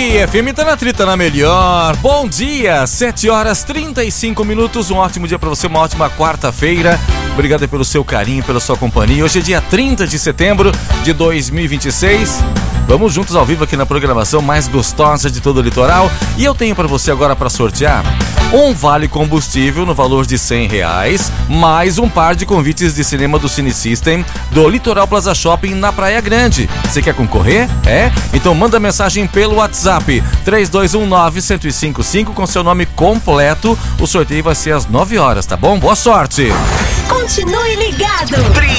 aí, FM tá na trita, na melhor. Bom dia, 7h35. Um ótimo dia pra você, uma ótima quarta-feira. Obrigado pelo seu carinho, pela sua companhia. Hoje é dia 30 de setembro de 2026. Vamos juntos ao vivo aqui na programação mais gostosa de todo o litoral. E eu tenho pra você agora pra sortear um vale combustível no valor de R$100, mais um par de convites de cinema do Cine System do Litoral Plaza Shopping na Praia Grande. Você quer concorrer? Então manda mensagem pelo WhatsApp 3219-1055 com seu nome completo. O sorteio vai ser às 9 horas, tá bom? Boa sorte! Continue ligado!